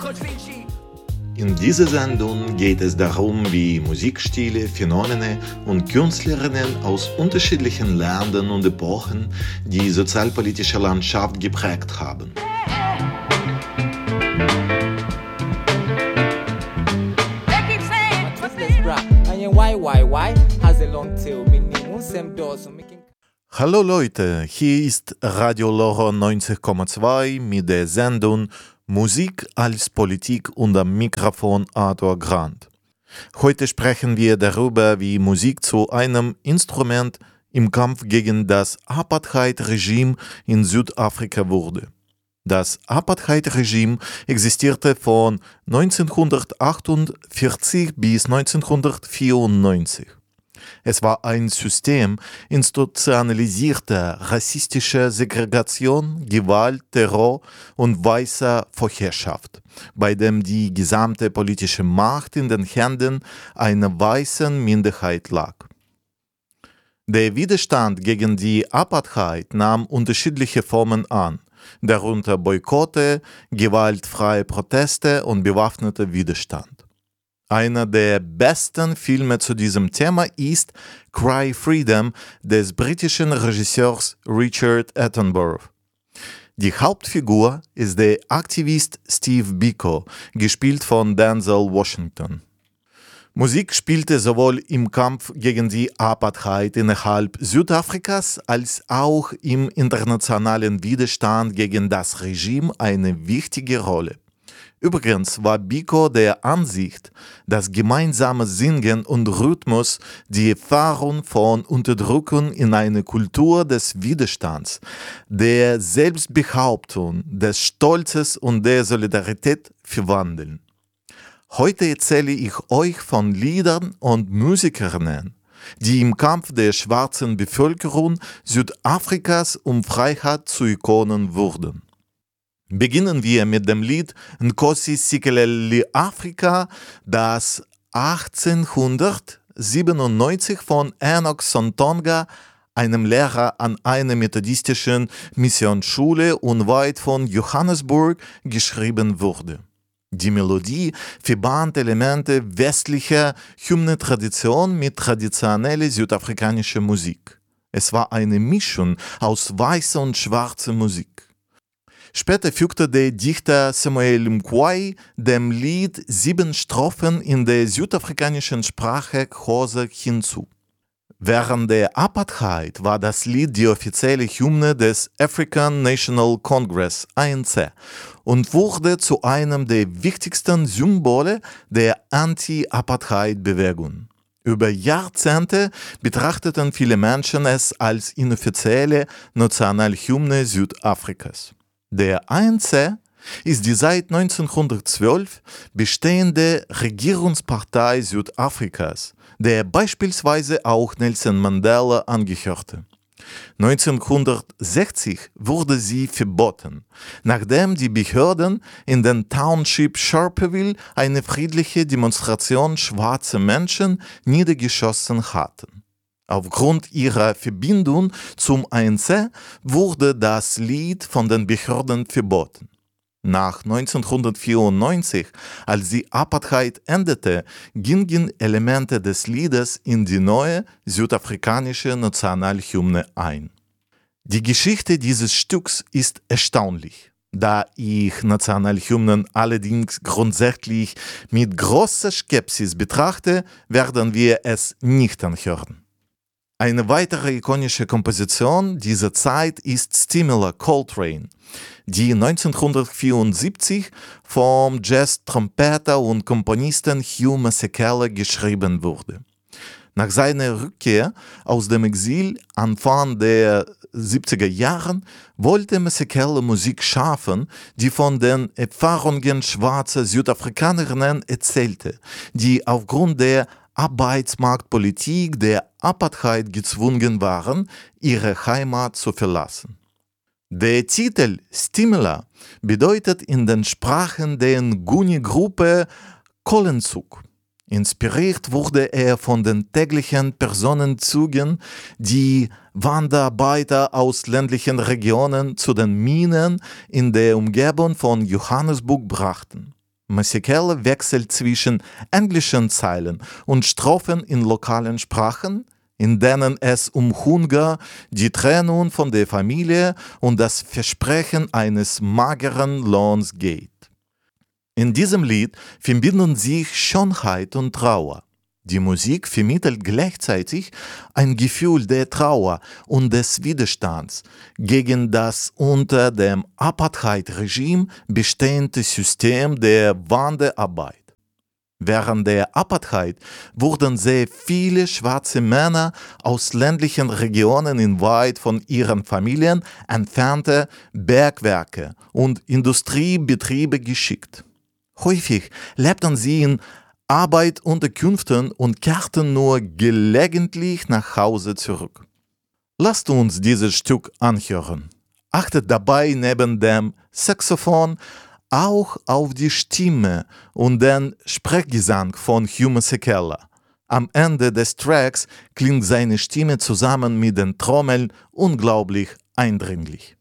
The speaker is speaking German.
In dieser Sendung geht es darum, wie Musikstile, Phänomene und Künstlerinnen aus unterschiedlichen Ländern und Epochen die sozialpolitische Landschaft geprägt haben. Hallo Leute, hier ist Radio Loro 90,2 mit der Sendung Musik als Politik und am Mikrofon Arthur Grant. Heute sprechen wir darüber, wie Musik zu einem Instrument im Kampf gegen das Apartheid-Regime in Südafrika wurde. Das Apartheid-Regime existierte von 1948 bis 1994. Es war ein System institutionalisierter rassistischer Segregation, Gewalt, Terror und weißer Vorherrschaft, bei dem die gesamte politische Macht in den Händen einer weißen Minderheit lag. Der Widerstand gegen die Apartheid nahm unterschiedliche Formen an, darunter Boykotte, gewaltfreie Proteste und bewaffneter Widerstand. Einer der besten Filme zu diesem Thema ist Cry Freedom des britischen Regisseurs Richard Attenborough. Die Hauptfigur ist der Aktivist Steve Biko, gespielt von Denzel Washington. Musik spielte sowohl im Kampf gegen die Apartheid innerhalb Südafrikas als auch im internationalen Widerstand gegen das Regime eine wichtige Rolle. Übrigens war Biko der Ansicht, dass gemeinsames Singen und Rhythmus die Erfahrung von Unterdrückung in eine Kultur des Widerstands, der Selbstbehauptung, des Stolzes und der Solidarität verwandeln. Heute erzähle ich euch von Liedern und Musikerinnen, die im Kampf der schwarzen Bevölkerung Südafrikas um Freiheit zu Ikonen wurden. Beginnen wir mit dem Lied Nkosi Sikelel' Afrika, das 1897 von Enoch Sontonga, einem Lehrer an einer methodistischen Missionsschule unweit von Johannesburg, geschrieben wurde. Die Melodie verband Elemente westlicher Hymnentradition mit traditioneller südafrikanischer Musik. Es war eine Mischung aus weißer und schwarzer Musik. Später fügte der Dichter Samuel Mqwayi dem Lied 7 Strophen in der südafrikanischen Sprache Xhosa hinzu. Während der Apartheid war das Lied die offizielle Hymne des African National Congress (ANC) und wurde zu einem der wichtigsten Symbole der Anti-Apartheid-Bewegung. Über Jahrzehnte betrachteten viele Menschen es als inoffizielle Nationalhymne Südafrikas. Der ANC ist die seit 1912 bestehende Regierungspartei Südafrikas, der beispielsweise auch Nelson Mandela angehörte. 1960 wurde sie verboten, nachdem die Behörden in den Township Sharpeville eine friedliche Demonstration schwarzer Menschen niedergeschossen hatten. Aufgrund ihrer Verbindung zum ANC wurde das Lied von den Behörden verboten. Nach 1994, als die Apartheid endete, gingen Elemente des Liedes in die neue südafrikanische Nationalhymne ein. Die Geschichte dieses Stücks ist erstaunlich. Da ich Nationalhymnen allerdings grundsätzlich mit großer Skepsis betrachte, werden wir es nicht anhören. Eine weitere ikonische Komposition dieser Zeit ist Stimela Coltrane, die 1974 vom Jazz-Trompeter und Komponisten Hugh Masekela geschrieben wurde. Nach seiner Rückkehr aus dem Exil Anfang der 70er Jahren wollte Masekela Musik schaffen, die von den Erfahrungen schwarzer Südafrikanerinnen erzählte, die aufgrund der Arbeitsmarktpolitik der Apartheid gezwungen waren, ihre Heimat zu verlassen. Der Titel Stimela bedeutet in den Sprachen der Nguni-Gruppe Kolenzug. Inspiriert wurde er von den täglichen Personenzügen, die Wanderarbeiter aus ländlichen Regionen zu den Minen in der Umgebung von Johannesburg brachten. Masekela wechselt zwischen englischen Zeilen und Strophen in lokalen Sprachen, in denen es um Hunger, die Trennung von der Familie und das Versprechen eines mageren Lohns geht. In diesem Lied verbinden sich Schönheit und Trauer. Die Musik vermittelt gleichzeitig ein Gefühl der Trauer und des Widerstands gegen das unter dem Apartheid-Regime bestehende System der Wanderarbeit. Während der Apartheid wurden sehr viele schwarze Männer aus ländlichen Regionen in weit von ihren Familien entfernte Bergwerke und Industriebetriebe geschickt. Häufig lebten sie in Arbeitunterkünften und kehrten nur gelegentlich nach Hause zurück. Lasst uns dieses Stück anhören. Achtet dabei neben dem Saxophon auch auf die Stimme und den Sprechgesang von Hugh Masekela. Am Ende des Tracks klingt seine Stimme zusammen mit den Trommeln unglaublich eindringlich.